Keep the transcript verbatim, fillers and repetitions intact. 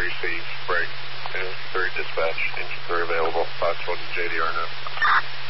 receive, break. Yeah, three dispatch, engine three available, five twenty J D R now.